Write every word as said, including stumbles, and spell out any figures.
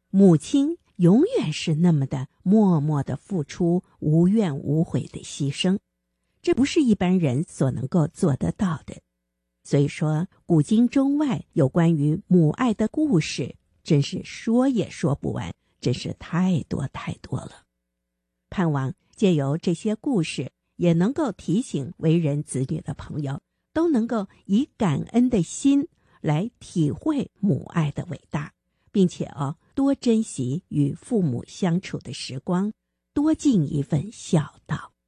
母亲永远是那么的默默的付出，无怨无悔的牺牲，这不是一般人所能够做得到的。所以说，古今中外有关于母爱的故事，真是说也说不完，真是太多太多了。盼望借由这些故事，也能够提醒为人子女的朋友，都能够以感恩的心来体会母爱的伟大，并且哦，多珍惜与父母相处的时光，多尽一份孝道。